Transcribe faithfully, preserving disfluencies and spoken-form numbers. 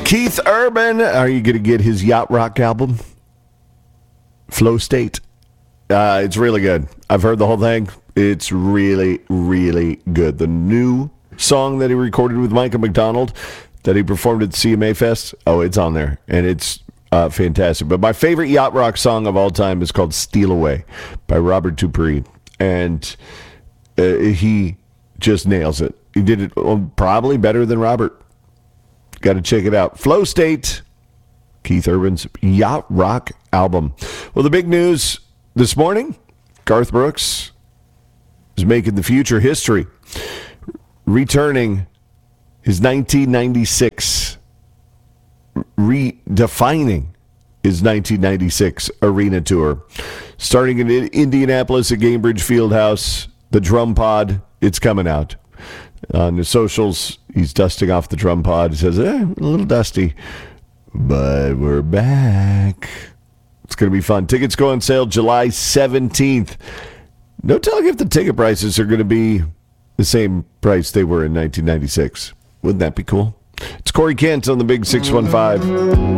Keith Urban, are you going to get his Yacht Rock album? Flow State. Uh, it's really good. I've heard the whole thing. It's really, really good. The new song that he recorded with Micah McDonald that he performed at the C M A Fest, oh, it's on there, and it's uh, fantastic. But my favorite Yacht Rock song of all time is called Steal Away by Robert Dupree, and uh, he just nails it. He did it well, probably better than Robert. Got to check it out. Flow State, Keith Urban's Yacht Rock album. Well, the big news this morning, Garth Brooks is making the future history, returning his nineteen ninety-six, redefining his nineteen ninety-six arena tour. Starting in Indianapolis at Gainbridge Fieldhouse, the drum pod, it's coming out. On the socials, he's dusting off the drum pod. He says, eh, a little dusty, but we're back. It's going to be fun. Tickets go on sale July seventeenth. No telling if the ticket prices are going to be the same price they were in nineteen ninety-six. Wouldn't that be cool? It's Corey Kent on the Big six one five.